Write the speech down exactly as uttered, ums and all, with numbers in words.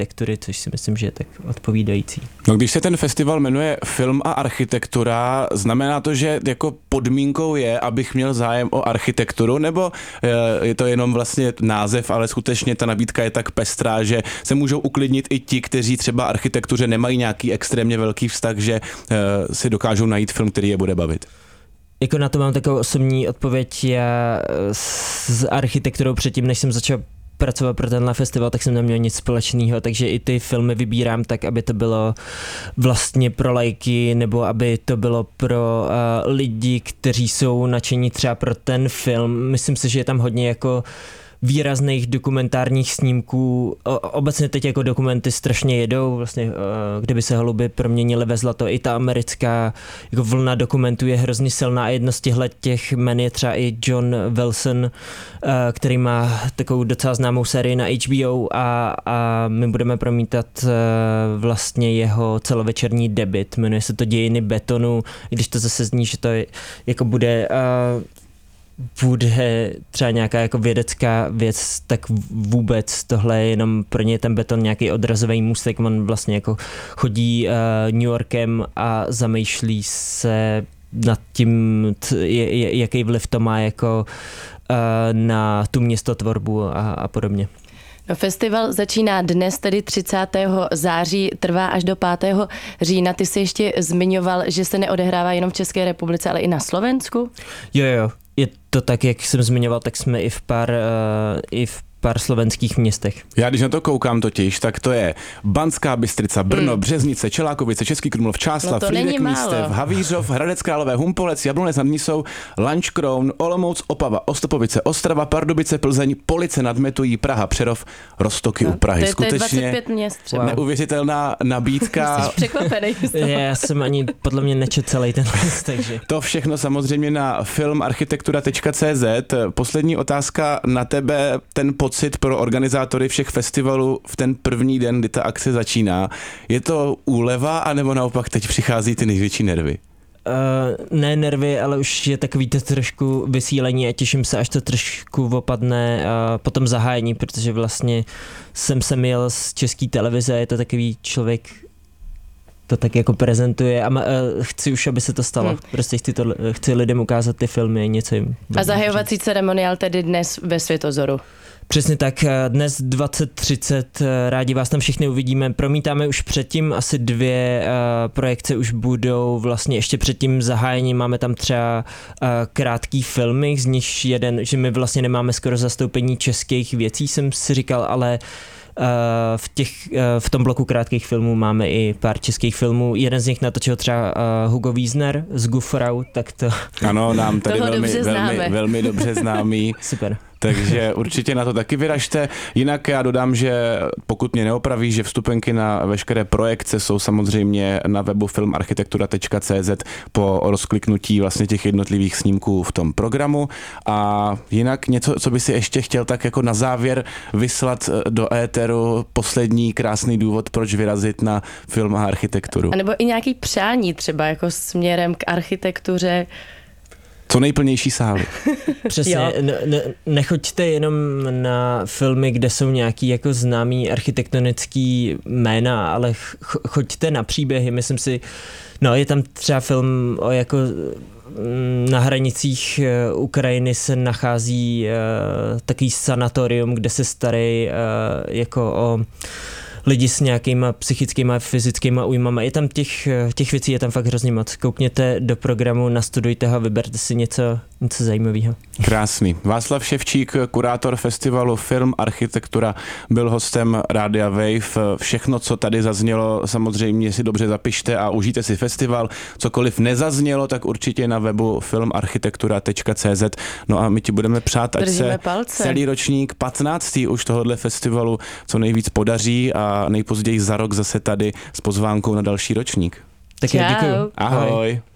architektury, což si myslím, že je tak odpovídající. No, když se ten festival jmenuje Film a architektura, znamená to, že jako podmínkou je, abych měl zájem o architekturu, nebo je to jenom vlastně název, ale skutečně ta nabídka je tak pestrá, že se můžou uklidnit i ti, kteří třeba architektuře nemají nějaký extrémně velký vztah, že si dokážou najít film, který je bude bavit? Jako na to mám takovou osobní odpověď. Já s architekturou předtím, než jsem začal pracovat pro tenhle festival, tak jsem neměl nic společného, takže i ty filmy vybírám tak, aby to bylo vlastně pro lajky, nebo aby to bylo pro uh, lidi, kteří jsou nadšení třeba pro ten film. Myslím si, že je tam hodně jako výrazných dokumentárních snímků. O, obecně teď jako dokumenty strašně jedou, vlastně kdyby se holuby proměnily ve zlato. I ta americká jako vlna dokumentů je hrozně silná a jedno z těchto těch men je třeba i John Wilson, který má takovou docela známou sérii na H B O a, a my budeme promítat vlastně jeho celovečerní debut. Jmenuje se to Dějiny betonu, když to zase zní, že to je, jako bude bude třeba nějaká jako vědecká věc, tak vůbec tohle je jenom pro ně ten beton nějaký odrazový můstek, on vlastně jako chodí uh, New Yorkem a zamýšlí se nad tím, t, je, jaký vliv to má jako uh, na tu městotvorbu a, a podobně. No, festival začíná dnes, tedy třicátého září, trvá až do pátého října. Ty jsi ještě zmiňoval, že se neodehrává jenom v České republice, ale i na Slovensku? Jo, jo. Je to tak, jak jsem zmiňoval, tak jsme i v pár, uh, i v pár slovenských městech. Já když na to koukám totiž, tak to je Banská Bystrica, Brno, hmm. Březnice, Čelákovice, Český Krumlov, Čáslav, no Frýdek Místev, Havířov, Hradec Králové, Humpolec, Jablonec nad Nisou, Lanškroun, Olomouc, Opava, Ostopovice, Ostrava, Pardubice, Plzeň, Police nad Metují, Praha, Přerov, Roztoky no, u Prahy. To je, skutečně to je dvacet pět měst třeba. Neuvěřitelná nabídka. Jsi překvapený. Já jsem ani podle mě nečet celý ten list, takže. To všechno samozřejmě na film architektura tečka cé zet. Poslední otázka na tebe, ten pocit pro organizátory všech festivalů v ten první den, kdy ta akce začíná. Je to úleva, anebo naopak teď přichází ty největší nervy? Uh, ne nervy, ale už je takový to trošku vysílení a těším se, až to trošku opadne uh, po tom zahájení, protože vlastně jsem sem jel z České televize, je to takový člověk, to tak jako prezentuje a uh, chci už, aby se to stalo. Hmm. Prostě chci, to, chci lidem ukázat ty filmy, něco jim. A zahajovací ceremoniál tedy dnes ve Světozoru. Přesně tak, dnes dvacet třicet, rádi vás tam všichni uvidíme. Promítáme už předtím, asi dvě uh, projekce už budou vlastně ještě před tím zahájením. Máme tam třeba uh, krátký filmy, z nich jeden, že my vlastně nemáme skoro zastoupení českých věcí, jsem si říkal, ale Uh, v, těch, uh, v tom bloku krátkých filmů máme i pár českých filmů. Jeden z nich natočil třeba uh, Hugo Wiesner z Gufrau, tak to... Ano, nám tady velmi, velmi, velmi dobře známý. Super. Takže určitě na to taky vyražte. Jinak já dodám, že pokud mě neopraví, že vstupenky na veškeré projekce jsou samozřejmě na webu film architektura tečka cé zet po rozkliknutí vlastně těch jednotlivých snímků v tom programu. A jinak něco, co by si ještě chtěl tak jako na závěr vyslat do éteru, poslední krásný důvod, proč vyrazit na film a architekturu. A nebo i nějaký přání třeba jako směrem k architektuře. Co nejplnější sály. Přesně, ne, ne, nechoďte jenom na filmy, kde jsou nějaký jako známý architektonický jména, ale ch- choďte na příběhy, myslím si, no je tam třeba film o jako na hranicích Ukrajiny se nachází uh, takový sanatorium, kde se starají uh, jako o lidi s nějakýma psychickýma, fyzickýma újmama. Je tam těch, těch věcí, je tam fakt hrozně moc. Koukněte do programu, nastudujte ho, vyberte si něco, něco zajímavého. Krásný. Václav Ševčík, kurátor festivalu Film Architektura, byl hostem Rádia Wave. Všechno, co tady zaznělo, samozřejmě si dobře zapište a užijte si festival. Cokoliv nezaznělo, tak určitě na webu film architektura tečka cé zet. No a my ti budeme přát, ať Držíme se palce. Celý ročník patnáctý už tohohle festivalu co nejvíc podaří a nejpozději za rok zase tady s pozvánkou na další ročník. Tak já děkuju. Ahoj. Ahoj.